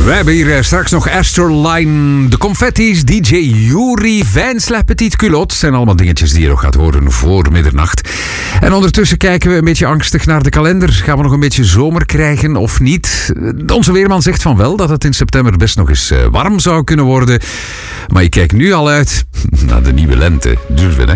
We hebben hier straks nog Astroline, de Confetti's, DJ Yuri, Vins La Petite Culotte. Zijn allemaal dingetjes die je nog gaat horen voor middernacht. En ondertussen kijken we een beetje angstig naar de kalender. Gaan we nog een beetje zomer krijgen of niet? Onze weerman zegt van wel, dat het in september best nog eens warm zou kunnen worden. Maar ik kijk nu al uit naar de nieuwe lente. Durven, hè?